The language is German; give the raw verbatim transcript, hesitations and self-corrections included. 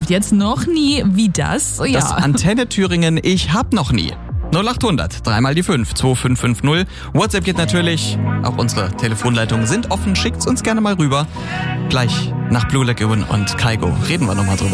jetzt noch nie. Wie das? Ja. Das Antenne Thüringen, ich hab noch nie. null acht hundert, dreimal die fünf, zwei fünf fünf null. WhatsApp geht natürlich. Auch unsere Telefonleitungen sind offen. Schickt's uns gerne mal rüber. Gleich nach Blue Lagoon und Kygo reden wir nochmal drüber.